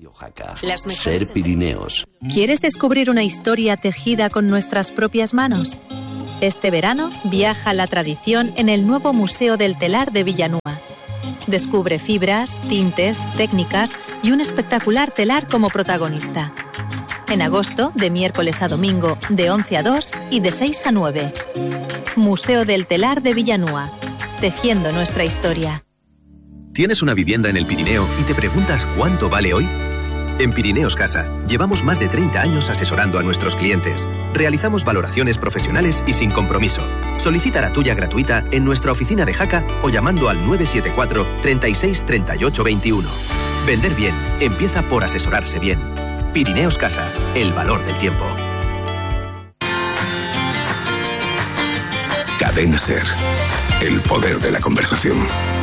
Ser Pirineos. ¿Quieres descubrir una historia tejida con nuestras propias manos? Este verano viaja a la tradición en el nuevo Museo del Telar de Villanúa. Descubre fibras, tintes, técnicas y un espectacular telar como protagonista. En agosto, de miércoles a domingo, de 11 a 2 y de 6 a 9. Museo del Telar de Villanúa. Tejiendo nuestra historia. ¿Tienes una vivienda en el Pirineo y te preguntas cuánto vale hoy? En Pirineos Casa llevamos más de 30 años asesorando a nuestros clientes. Realizamos valoraciones profesionales y sin compromiso. Solicita la tuya gratuita en nuestra oficina de Jaca o llamando al 974 36 38 21. Vender bien empieza por asesorarse bien. Pirineos Casa, el valor del tiempo. Cadena SER, el poder de la conversación.